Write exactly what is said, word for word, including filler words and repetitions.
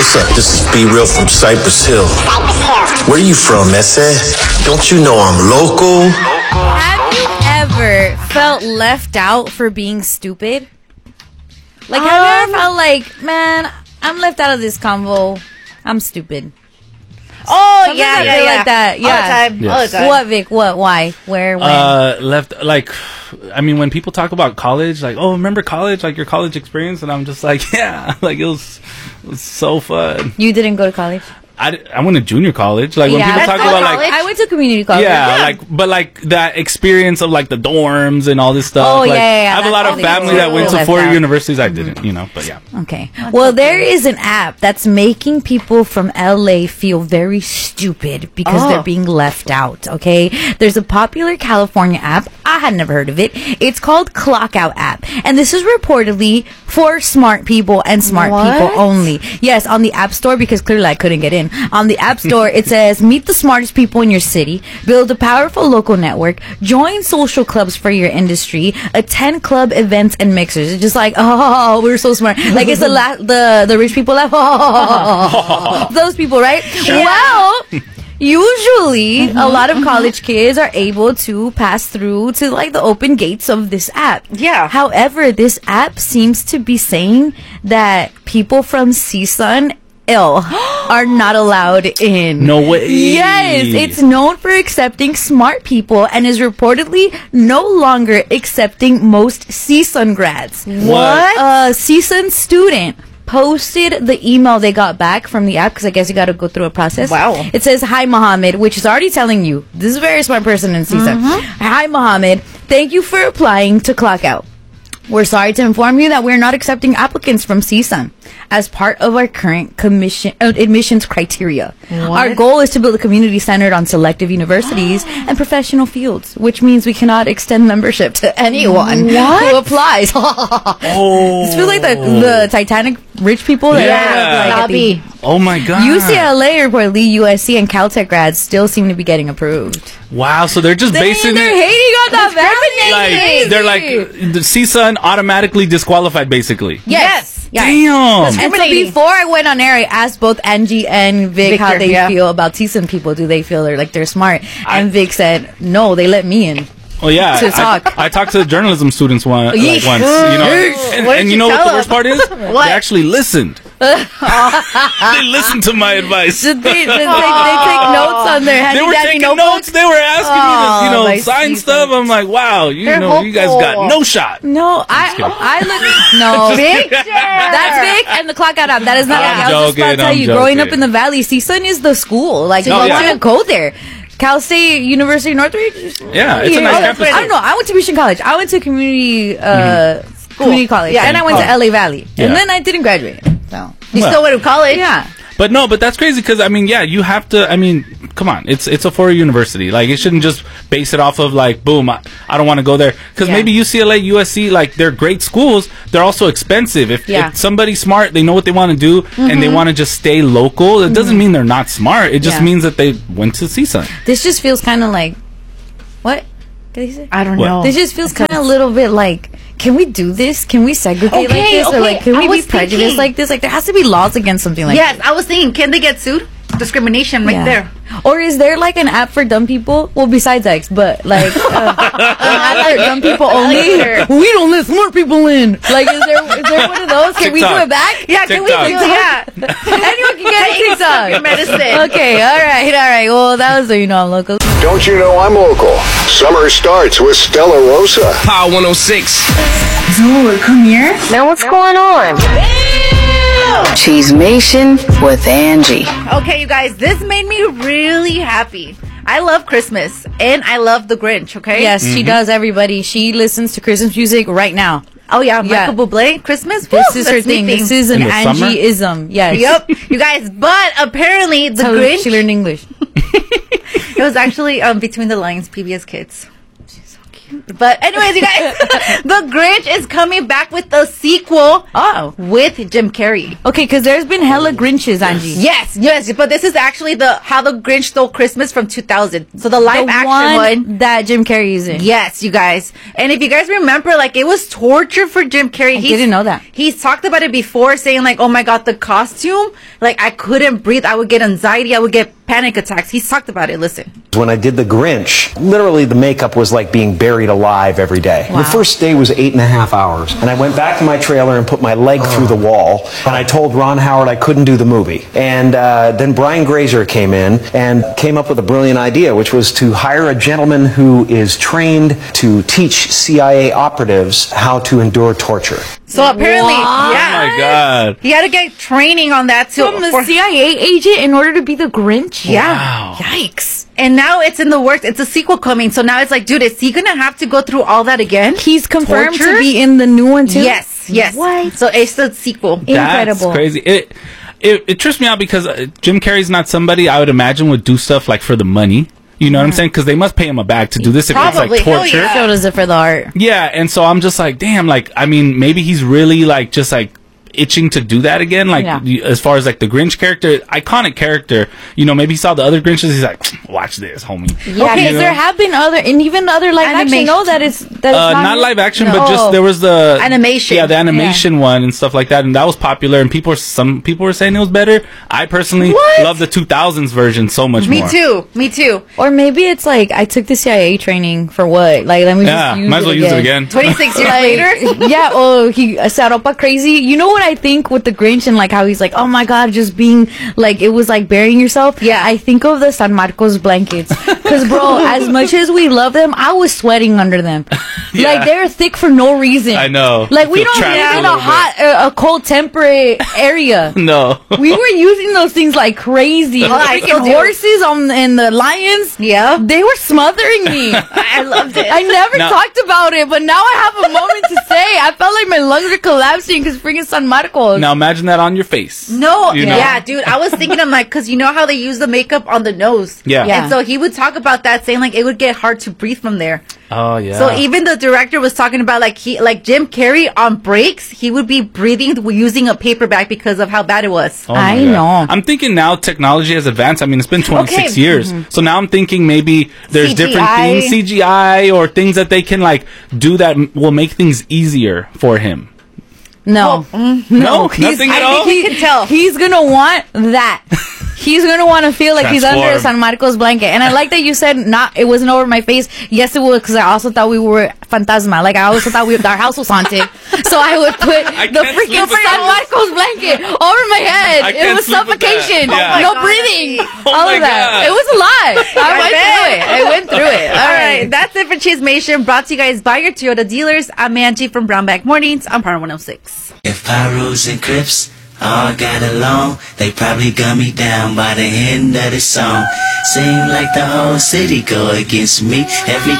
What's up? This is Be Real from Cypress Hill. Where you from, Ese? Don't you know I'm local? Have you ever felt left out for being stupid? Like, have um, you ever felt like, man, I'm left out of this convo. I'm stupid. Oh, Sometimes yeah, I yeah, feel yeah. like that. Yeah. All the time. Yes. All the time. What, Vic? What? Why? Where? When? Uh, left, like, I mean, when people talk about college, like, oh, remember college? Like, your college experience? And I'm just like, yeah, like, it was, it was so fun. You didn't go to college? I, I went to junior college. Like, when Yeah. people talk That's about, college? like, I went to community college. yeah, like, but like that experience of like the dorms and all this stuff. Oh, like, yeah, yeah, yeah, I have a lot that's of family cool. that went to Left four out. universities. I didn't, you know, but yeah. Okay. Well, there is an app that's making people from L A feel very stupid because Oh. they're being left out. Okay. There's a popular California app. I had never heard of it. It's called Clockout app. And this is reportedly for smart people and smart What? people only. Yes, on the App Store, because clearly I couldn't get in. On the App Store, it says, meet the smartest people in your city, build a powerful local network, join social clubs for your industry, attend club events and mixers. It's just like, oh, we're so smart. Like it's the la- the the rich people left. Those people, right? Well, usually a lot of college kids are able to pass through to like the open gates of this app. Yeah. However, this app seems to be saying that people from C S U N ill are not allowed in. No way. Yes, it's known for accepting smart people and is reportedly no longer accepting most C S U N grads. What? A C S U N student posted the email they got back from the app because I guess you got to go through a process. Wow. It says, "Hi, Mohammed," which is already telling you this is a very smart person in C S U N. "Hi, Mohammed. Thank you for applying to Clockout. We're sorry to inform you that we're not accepting applicants from C S U N as part of our current commission uh, admissions criteria. Our goal is to build a community centered on selective universities and professional fields, which means we cannot extend membership to anyone who applies." Oh. This feels like the, the Titanic rich people that Yeah. are like, at the- Snobby. Oh my god. U C L A reportedly, U S C and Caltech grads still seem to be getting approved. Wow. So they're just They, basing they're it. hating on that Like they're like uh, the C S U N automatically disqualified, basically. Yes. Yeah. Damn. And so Discriminating. before I went on air, I asked both Angie and Vic how Victor, they yeah. feel about C S U N people. Do they feel they're like they're smart? And Vic said, no, they let me in. Oh yeah, To I, talk. I talked to the journalism students one, like, Yeesh. once, you know, and, What did and you you know what tell the worst them? part is? What? They actually listened. They listened to my advice. Did they, did they, they take notes on their handy They were dandy taking notebook? notes. They were asking me Oh, to, you my know, sign sweet stuff. I'm like, wow, you They're know, you guys got hopeful. no shot. No, I kidding. I look no. Victor. That's Vic and the Clockout app. That is not. I'm I was just about to joking, tell I'm you, growing up joking. in the valley, C S U N is the school. Like Oh, you yeah. want to go there. Cal State University Northridge. Yeah, it's a nice Oh, campus. I don't know. I went to Mission College. I went to community uh, community college, Yeah, and I went to college. L A Valley, Yeah. and then I didn't graduate. So You Well. still went to college? yeah. But no, but that's crazy because I mean, yeah, you have to. I mean, come on, it's it's a four-year university. Like, it shouldn't just base it off of like, boom, I, I don't want to go there because Yeah. maybe U C L A, U S C, like they're great schools. They're also expensive. If, Yeah. if somebody's smart, they know what they want to do, and they want to just stay local. It doesn't mean they're not smart. It just Yeah. means that they went to C S U N. This just feels kind of like what did he say? I don't What? know. This just feels kind of a little bit like, can we do this? Can we segregate like Okay, this? Or okay, like, can I we be was prejudiced thinking- like this? Like, there has to be laws against something like Yes, I was thinking, can they get sued? Discrimination right Yeah. there. Or is there like an app for dumb people? Well, besides X, but like uh, an app for dumb people only. Sure. We don't let smart people in. Like, is there is there one of those? Can we do TikTok. it back? Yeah, can we do TikTok. yeah. Anyone can get a Take TikTok. your medicine. Okay, all right, all right. Well, that was so you know I'm local. Don't you know I'm local? Summer starts with Stella Rosa. Power one oh six. Now what's going on? Cheese Nation with Angie. Okay, you guys, this made me really happy. I love Christmas and I love the Grinch, okay? Yes, she does. Everybody, she listens to Christmas music right now. Oh, yeah, Yeah. Michael Bublé, Christmas. This Woo, is her that's me thing. This is an In the summer? Angie-ism. Yes. Yep, you guys, but apparently the How Grinch, she learned English. it was actually um, Between the Lines, P B S Kids. But anyways, you guys, The Grinch is coming back with the sequel. Oh. With Jim Carrey. Okay, because there's been hella Grinches, Angie. Yes, yes, but this is actually the How the Grinch Stole Christmas from two thousand. So the live The action one, one. that Jim Carrey is in. Yes, you guys. And if you guys remember, like, it was torture for Jim Carrey. I He's- didn't know that. He's talked about it before, saying like, oh my God, the costume, like, I couldn't breathe. I would get anxiety. I would get panic attacks. He's talked about it. Listen. When I did The Grinch, literally the makeup was like being buried alive every day. Wow. The first day was eight and a half hours. And I went back to my trailer and put my leg through the wall. And I told Ron Howard I couldn't do the movie. And uh, then Brian Grazer came in and came up with a brilliant idea, which was to hire a gentleman who is trained to teach C I A operatives how to endure torture. So apparently, What? yeah. Oh my God. He had to get training on that too. From the for- C I A agent in order to be the Grinch? Yeah. Wow. Yikes. And now it's in the works. It's a sequel coming. So now it's like, dude, is he going to have to go through all that again? He's confirmed Torture? to be in the new one, too? Yes, yes. What? So it's the sequel. Incredible. That's crazy. It, it it trips me out because uh, Jim Carrey's not somebody I would imagine would do stuff like for the money. You know what I'm saying? Because they must pay him a bag to do this if Probably. it's like Hell torture. yeah. So does it for the art. Yeah, and so I'm just like, damn, like, I mean, maybe he's really, like, just, like, itching to do that again. Like, Yeah. you- as far as, like, the Grinch character, iconic character, you know, maybe he saw the other Grinches, he's like, watch this, homie. Yeah, Okay, because You there know? have been other, and even other live action. Animation. No, that it's, that it's Uh, not, not live action, No. but just there was the Animation. Yeah, the animation one and stuff like that, and that was popular. And people, were, some people were saying it was better. I personally What? love the two thousands version so much Me more. too. Me too. Or maybe it's like, I took the C I A training for what? Like, let me Yeah, just use might as well it use it again. again. twenty-six years Like, later. yeah, oh, he uh, set up a crazy. You know what I think with the Grinch and like how he's like, oh my God, just being like, it was like burying yourself. Yeah. I think of the San Marcos blankets. Because, bro, as much as we love them, I was sweating under them. Yeah. Like, they're thick for no reason. I know. Like, You we feel don't trapped live a in a little bit. hot, uh, a cold, temperate area. No. We were using those things like crazy. Oh, the I freaking still do. horses on and the lions. Yeah. They were smothering me. I loved it. I never Now- talked about it, but now I have a moment to say. I felt like my lungs are collapsing because freaking San Marcos. Now imagine that on your face. No, You know? yeah, dude. I was thinking, I'm like, because you know how they use the makeup on the nose. Yeah. Yeah. And so he would talk about that, saying like it would get hard to breathe from there. Oh yeah. So even the director was talking about like he, like Jim Carrey on breaks, he would be breathing using a paper bag because of how bad it was. Oh my I God. know. I'm thinking now technology has advanced. I mean, it's been twenty-six Okay. years. So now I'm thinking maybe there's C G I. different things, C G I or things that they can like do that m- will make things easier for him. No. No, He's- nothing at I all. think he can tell. He's gonna want that. He's gonna want to feel like he's under a Transform. San Marcos blanket. And I like that you said not. It wasn't over my face. Yes, it was because I also thought we were fantasma. Like I also thought we our house was haunted. So I would put I the can't freaking sleep at San all. Marcos blanket over my head. I It can't was sleep with that. suffocation. Yeah. No Oh my God. breathing. Oh all my of that. God. It was a lot. I, I went bet. through it. I went through it. All right, that's it for Chismation, brought to you guys by your Toyota dealers. I'm Angie from Brownback Mornings on Power one oh six. If Pyrus and Crips all got along, they probably gun me down by the end of the song. Seem like the whole city go against me. Every